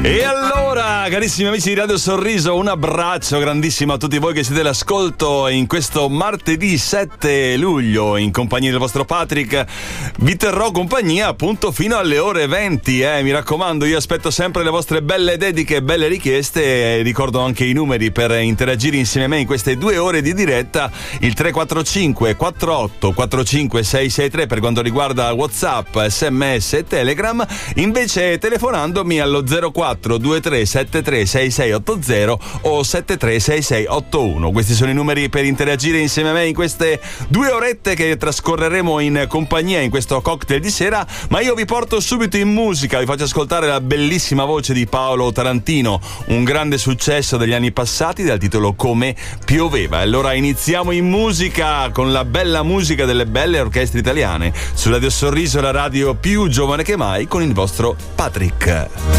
E allora, carissimi amici di Radio Sorriso, un abbraccio grandissimo a tutti voi che siete all'ascolto in questo martedì 7 luglio in compagnia del vostro Patrick. Vi terrò compagnia appunto fino alle ore 20, mi raccomando, io aspetto sempre le vostre belle dediche, belle richieste, ricordo anche i numeri per interagire insieme a me in queste 2 ore di diretta, il 345 48 45 663 per quanto riguarda WhatsApp, SMS e Telegram, invece telefonandomi allo 04 23 73 6680 o 73 6681. Questi sono i numeri per interagire insieme a me in queste 2 orette che trascorreremo in compagnia in questo cocktail di sera, ma io vi porto subito in musica, vi faccio ascoltare la bellissima voce di Paolo Tarantino, un grande successo degli anni passati dal titolo Come pioveva. Allora iniziamo in musica con la bella musica delle belle orchestre italiane su Radio Sorriso, la radio più giovane che mai, con il vostro Patrick.